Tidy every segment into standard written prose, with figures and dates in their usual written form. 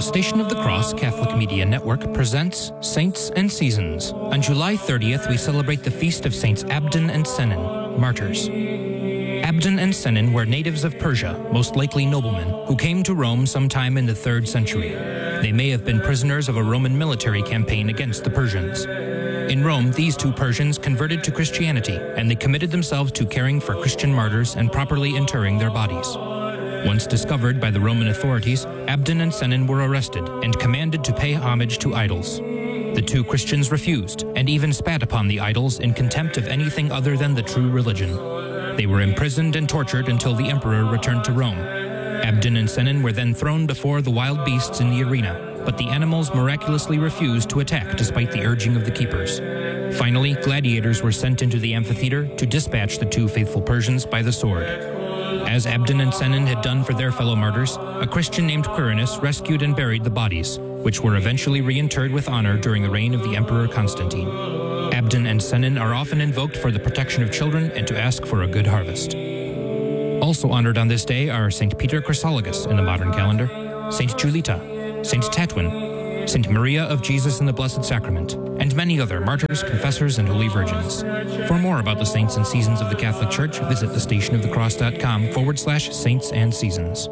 The Station of the Cross Catholic Media Network presents Saints and Seasons. On July 30th, we celebrate the feast of Saints Abdon and Sennen, martyrs. Abdon and Sennen were natives of Persia, most likely noblemen, who came to Rome sometime in the 3rd century. They may have been prisoners of a Roman military campaign against the Persians. In Rome, these two Persians converted to Christianity, and they committed themselves to caring for Christian martyrs and properly interring their bodies. Once discovered by the Roman authorities, Abdon and Sennen were arrested and commanded to pay homage to idols. The two Christians refused and even spat upon the idols in contempt of anything other than the true religion. They were imprisoned and tortured until the emperor returned to Rome. Abdon and Sennen were then thrown before the wild beasts in the arena, but the animals miraculously refused to attack despite the urging of the keepers. Finally, gladiators were sent into the amphitheater to dispatch the two faithful Persians by the sword. As Abdon and Sennen had done for their fellow martyrs, a Christian named Quirinus rescued and buried the bodies, which were eventually reinterred with honor during the reign of the Emperor Constantine. Abdon and Sennen are often invoked for the protection of children and to ask for a good harvest. Also honored on this day are St. Peter Chrysologus in the modern calendar, St. Julita, St. Tatwin, St. Maria of Jesus in the Blessed Sacrament, and many other martyrs, confessors, and holy virgins. For more about the saints and seasons of the Catholic Church, visit thestationofthecross.com/saints and seasons.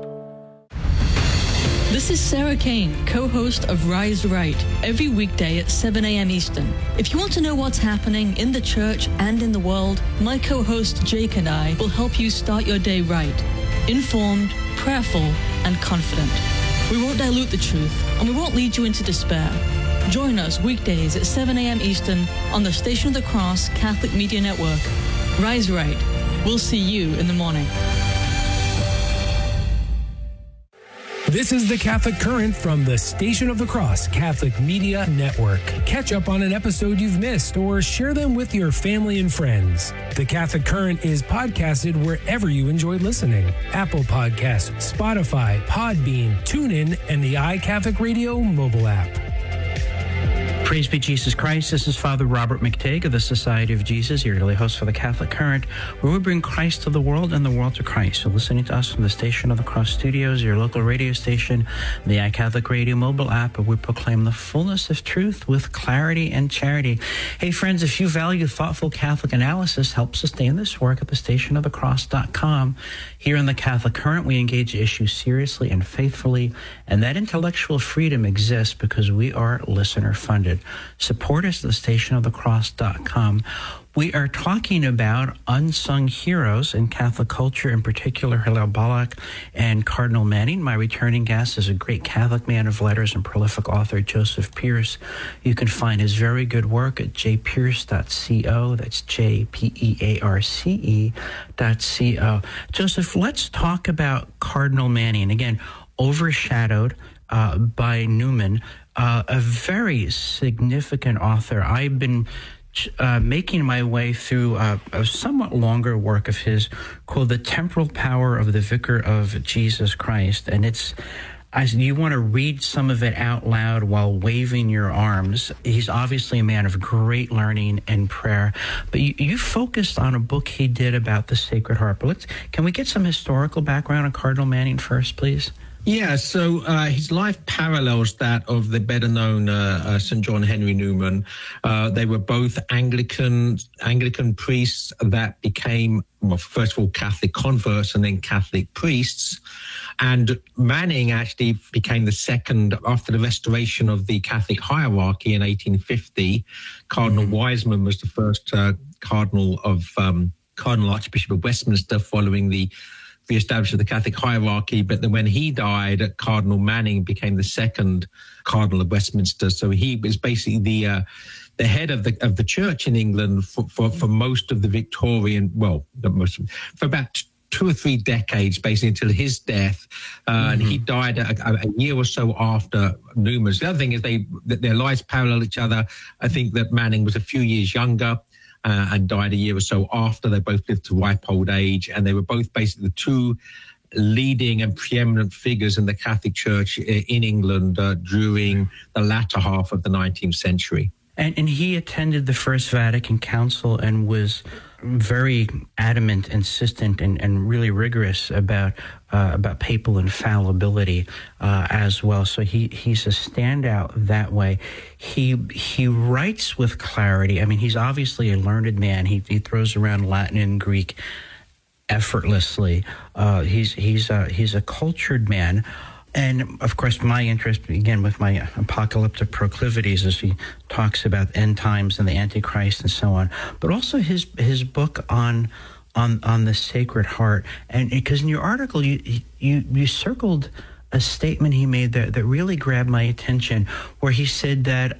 This is Sarah Kane, co-host of Rise Right, every weekday at 7 a.m. Eastern. If you want to know what's happening in the church and in the world, my co-host Jake and I will help you start your day right, informed, prayerful, and confident. We won't dilute the truth, and we won't lead you into despair. Join us weekdays at 7 a.m. Eastern on the Station of the Cross Catholic Media Network. Rise Right. We'll see you in the morning. This is the Catholic Current from the Station of the Cross Catholic Media Network. Catch up on an episode you've missed or share them with your family and friends. The Catholic Current is podcasted wherever you enjoy listening. Apple Podcasts, Spotify, Podbean, TuneIn, and the iCatholic Radio mobile app. Praise be Jesus Christ. This is Father Robert McTague of the Society of Jesus, your daily host for the Catholic Current, where we bring Christ to the world and the world to Christ. So listening to us from the Station of the Cross Studios, your local radio station, the iCatholic Radio mobile app, where we proclaim the fullness of truth with clarity and charity. Hey, friends, if you value thoughtful Catholic analysis, help sustain this work at thestationofthecross.com. Here in the Catholic Current, we engage issues seriously and faithfully, and that intellectual freedom exists because we are listener-funded. Support us at thestationofthecross.com. We are talking about unsung heroes in Catholic culture, in particular Hillel Balak and Cardinal Manning. My returning guest is a great Catholic man of letters and prolific author, Joseph Pearce. You can find his very good work at jpearce.co. That's jpearce.co. Joseph, let's talk about Cardinal Manning. Again, overshadowed by Newman, a very significant author. I've been making my way through a somewhat longer work of his called The Temporal Power of the Vicar of Jesus Christ. And you want to read some of it out loud while waving your arms. He's obviously a man of great learning and prayer. But you focused on a book he did about the Sacred Heart. But can we get some historical background on Cardinal Manning first, please? Yeah, so his life parallels that of the better-known St. John Henry Newman. They were both Anglican priests that became, well, first of all, Catholic converts and then Catholic priests. And Manning actually became the second, after the restoration of the Catholic hierarchy in 1850. Cardinal Wiseman was the first Cardinal Archbishop of Westminster following the establishment of the Catholic hierarchy, but then when he died, Cardinal Manning became the second Cardinal of Westminster. So he was basically the head of the church in England for most of the Victorian, for about 2 or 3 decades, basically until his death, and he died a year or so after Newman's. The other thing is that their lives parallel each other. I think that Manning was a few years younger. And died a year or so after. They both lived to ripe old age, and they were both basically the two leading and preeminent figures in the Catholic Church in England during the latter half of the 19th century. And he attended the First Vatican Council and was very adamant, insistent, and really rigorous about papal infallibility as well. So he's a standout that way. He writes with clarity. I mean, he's obviously a learned man. He throws around Latin and Greek effortlessly. He's a cultured man. And, of course, my interest, again, with my apocalyptic proclivities, as he talks about end times and the Antichrist and so on, but also his book on the Sacred Heart. And because in your article, you circled a statement he made that really grabbed my attention, where he said that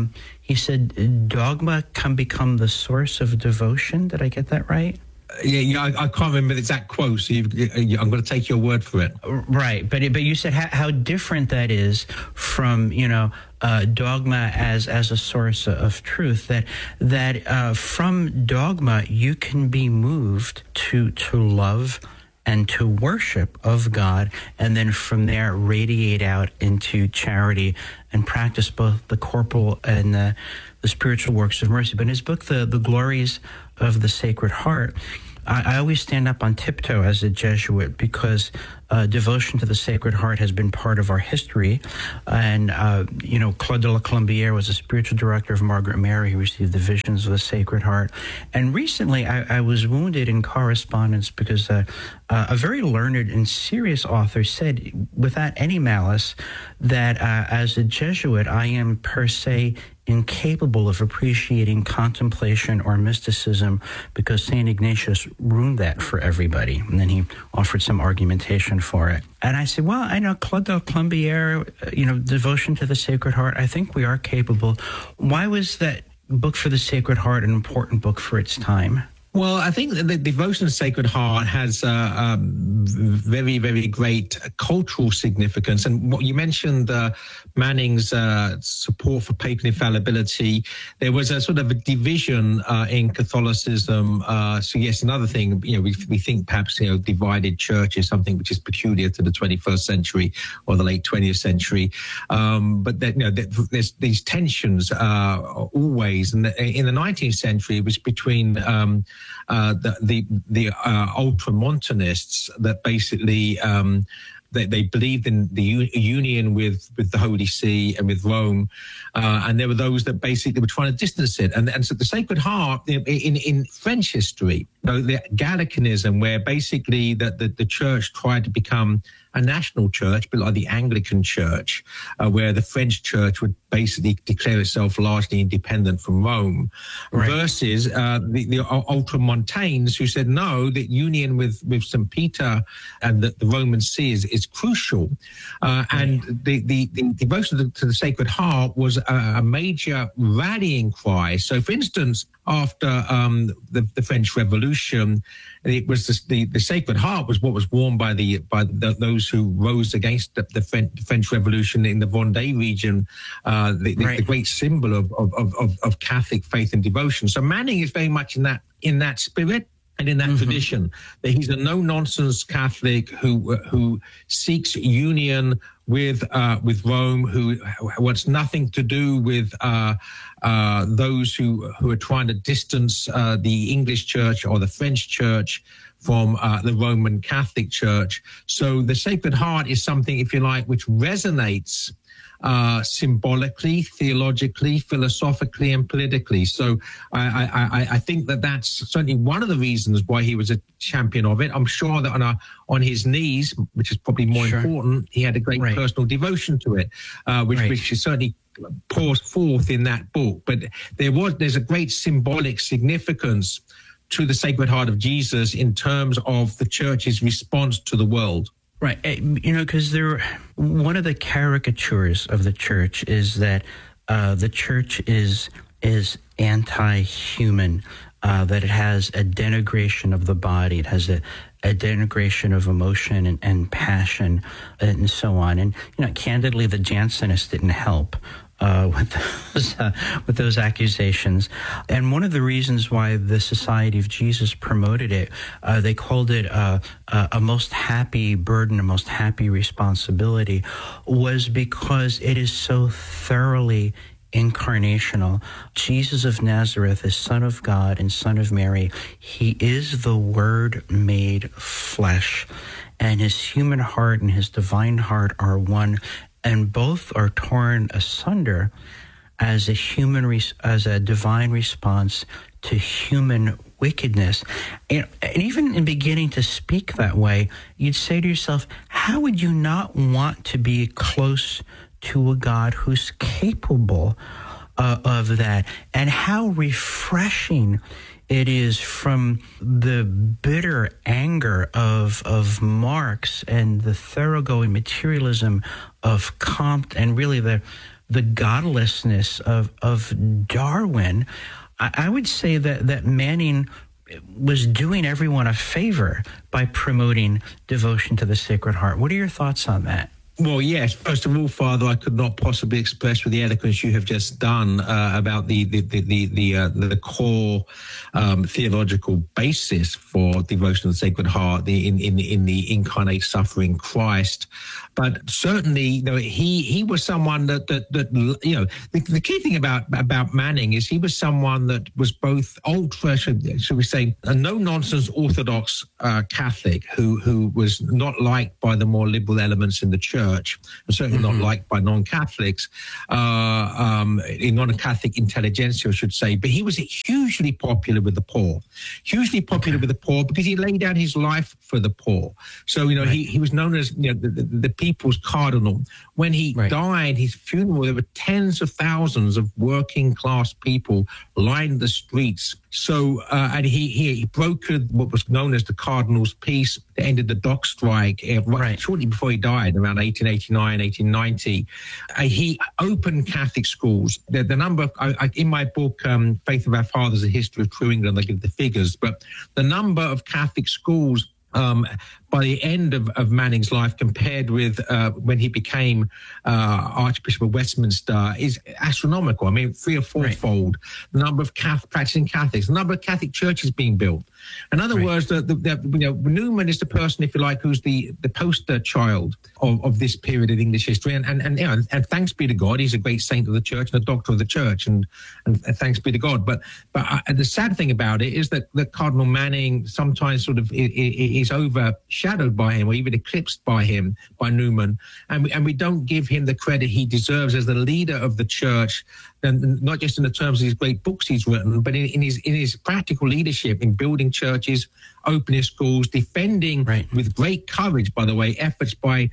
dogma can become the source of devotion. Did I get that right? Yeah, I can't remember the exact quote, so I'm going to take your word for it. Right, but you said how different that is from dogma as a source of truth. That from dogma you can be moved to love and to worship of God, and then from there radiate out into charity and practice both the corporal and the spiritual works of mercy. But in his book, The Glories of the Sacred Heart, I always stand up on tiptoe as a Jesuit, because devotion to the Sacred Heart has been part of our history. And, Claude de la Colombière was a spiritual director of Margaret Mary, who received the visions of the Sacred Heart. And recently I was wounded in correspondence because a very learned and serious author said, without any malice, that as a Jesuit, I am per se incapable of appreciating contemplation or mysticism because St. Ignatius ruined that for everybody. And then he offered some argumentation for it. And I said, well, I know Claude de la Colombière, devotion to the Sacred Heart, I think we are capable. Why was that book for the Sacred Heart an important book for its time? Well, I think the devotion to the Sacred Heart has very, very great cultural significance. And what you mentioned, Manning's support for papal infallibility, there was a sort of a division in Catholicism. So yes, another thing, we think perhaps, divided church is something which is peculiar to the 21st century or the late 20th century. But there's these tensions always. And in the 19th century, it was between the ultramontanists that basically they believed in the union with the Holy See and with Rome, and there were those that basically were trying to distance it. And so the Sacred Heart in French history, the Gallicanism, where basically the church tried to become a national church, but like the Anglican Church, where the French church would basically declare itself largely independent from Rome, right, versus the ultramontanes who said, no, that union with St. Peter and the Roman See is crucial. And the devotion to the Sacred Heart was a major rallying cry. So, for instance, after the French Revolution, it was the Sacred Heart was what was worn by those who rose against the French Revolution in the Vendée region, the great symbol of Catholic faith and devotion. So Manning is very much in that spirit and in that tradition, that he's a no-nonsense Catholic who seeks union with Rome, who wants nothing to do with those who are trying to distance the English Church or the French Church from the Roman Catholic Church. So the Sacred Heart is something, if you like, which resonates symbolically, theologically, philosophically, and politically. So I think that's certainly one of the reasons why he was a champion of it. I'm sure that on his knees, which is probably more important, he had a great personal devotion to it, which is certainly pours forth in that book. But there's a great symbolic significance to the Sacred Heart of Jesus in terms of the church's response to the world. Right. Because one of the caricatures of the church is that the church is anti-human, that it has a denigration of the body, it has a denigration of emotion and passion and so on. And, candidly, the Jansenists didn't help with those accusations. And one of the reasons why the Society of Jesus promoted it, they called it a most happy burden, a most happy responsibility, was because it is so thoroughly incarnational. Jesus of Nazareth is Son of God and Son of Mary. He is the Word made flesh, and his human heart and his divine heart are one, and both are torn asunder as a divine response to human wickedness. And even in beginning to speak that way, you'd say to yourself, how would you not want to be close to a God who's capable of that? And how refreshing it is from the bitter anger of Marx and the thoroughgoing materialism of Comte, and really the godlessness of Darwin. I would say that Manning was doing everyone a favor by promoting devotion to the Sacred Heart. What are your thoughts on that? Well, yes. First of all, Father, I could not possibly express with the eloquence you have just done about the core theological basis for devotion to the Sacred Heart in the incarnate suffering Christ. But certainly, he was someone that the key thing about Manning is he was someone that was both should we say, a no-nonsense Orthodox Catholic who was not liked by the more liberal elements in the church, and certainly not liked by non-Catholics, non-Catholic intelligentsia, I should say. But he was hugely popular with the poor, because he laid down his life for the poor. So, he was known as the people's cardinal. When he died, his funeral, there were tens of thousands of working class people lined the streets. So, and he brokered what was known as the Cardinal's Peace that ended the dock strike shortly before he died, around 1889, 1890. He opened Catholic schools. The number of, in my book, Faith of Our Fathers, A History of True England, I give the figures, but the number of Catholic schools by the end of Manning's life, compared with when he became Archbishop of Westminster, is astronomical. I mean, 3 or 4-fold. The number of practicing Catholics, the number of Catholic churches being built. In other words, Newman is the person, if you like, who's the poster child of this period of English history. And thanks be to God, he's a great saint of the church and a doctor of the church, and thanks be to God. But the sad thing about it is that Cardinal Manning sometimes sort of is overshadowed by him, or even eclipsed by him, by Newman, and we don't give him the credit he deserves as the leader of the church, and not just in the terms of these great books he's written, but in his practical leadership in building churches, opening schools, defending with great courage, by the way, efforts by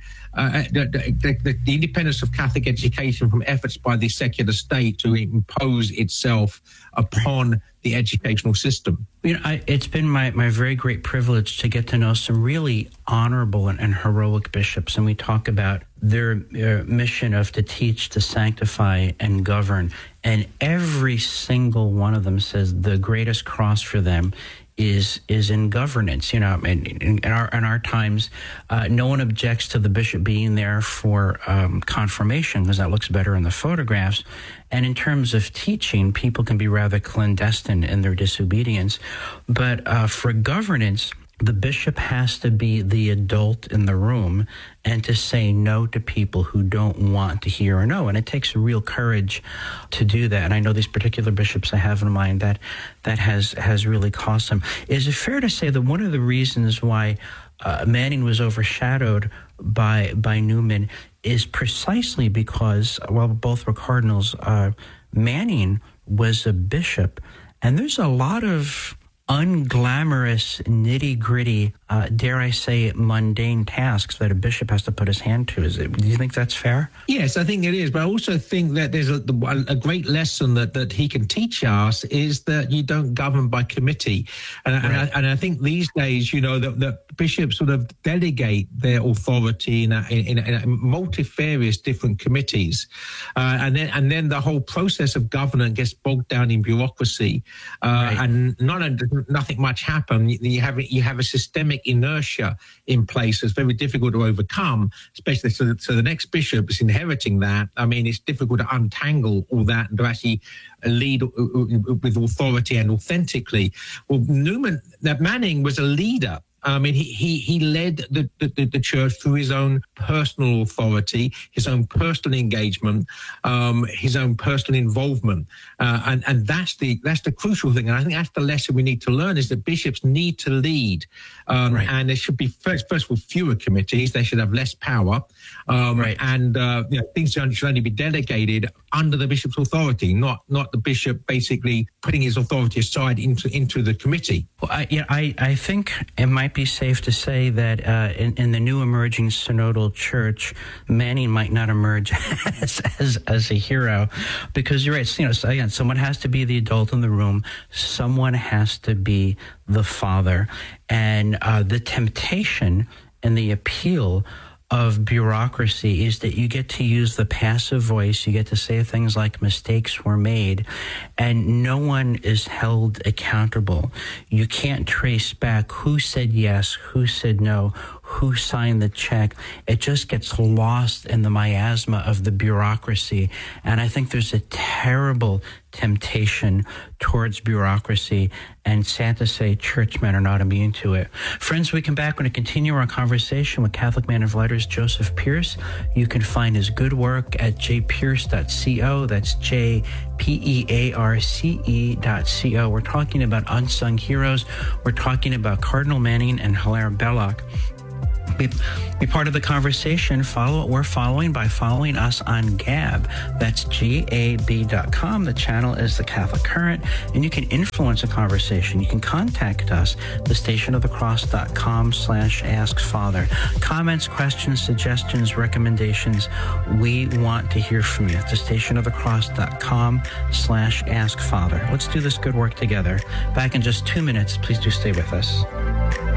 the independence of Catholic education from efforts by the secular state to impose itself upon the educational system. It's been my very great privilege to get to know some really honorable and heroic bishops, and we talk about their mission to teach, to sanctify, and govern. And every single one of them says the greatest cross for them is in governance. In our times, no one objects to the bishop being there for confirmation, because that looks better in the photographs. And in terms of teaching, people can be rather clandestine in their disobedience. But for governance, the bishop has to be the adult in the room and to say no to people who don't want to hear or know. And it takes real courage to do that. And I know these particular bishops I have in mind that has really cost them. Is it fair to say that one of the reasons why Manning was overshadowed by Newman is precisely because, while both were cardinals, Manning was a bishop, and there's a lot of unglamorous, nitty-gritty, dare I say, mundane tasks that a bishop has to put his hand to. Do you think that's fair? Yes, I think it is. But I also think that there's a great lesson that he can teach us, is that you don't govern by committee. And I think these days, that bishops sort of delegate their authority in multifarious different committees. And then the whole process of governance gets bogged down in bureaucracy. And nothing much happen. You have a systemic inertia in place that's very difficult to overcome, especially so the next bishop is inheriting that. I mean, it's difficult to untangle all that and to actually lead with authority and authentically. Well, Manning was a leader. I mean, he led the church through his own personal authority, his own personal engagement, his own personal involvement, and that's the crucial thing. And I think that's the lesson we need to learn: is that bishops need to lead, and there should be first of all fewer committees. They should have less power, and things should only be delegated under the bishop's authority, not the bishop basically putting his authority aside into the committee. Well, I think it might be safe to say that in the new emerging synodal church, Manning might not emerge as a hero, because you're right. So again, someone has to be the adult in the room. Someone has to be the father, and the temptation and the appeal of bureaucracy is that you get to use the passive voice. You get to say things like mistakes were made, and no one is held accountable. You can't trace back who said yes, who said no, who signed the check. It just gets lost in the miasma of the bureaucracy. And I think there's a terrible temptation towards bureaucracy, and sad to say, churchmen are not immune to it. Friends, we come back. We're going to continue our conversation with Catholic man of letters Joseph Pearce. You can find his good work at jpearce.co. That's JPEARCE.co. We're talking about unsung heroes. We're talking about Cardinal Manning and Hilaire Belloc. Be part of the conversation. Follow what we're following by following us on Gab. That's GAB.com. The channel is The Catholic Current, and you can influence a conversation. You can contact us, thestationofthecross.com/askfather. Comments, questions, suggestions, recommendations. We want to hear from you. thestationofthecross.com/askfather. Let's do this good work together. Back in just 2 minutes. Please do stay with us.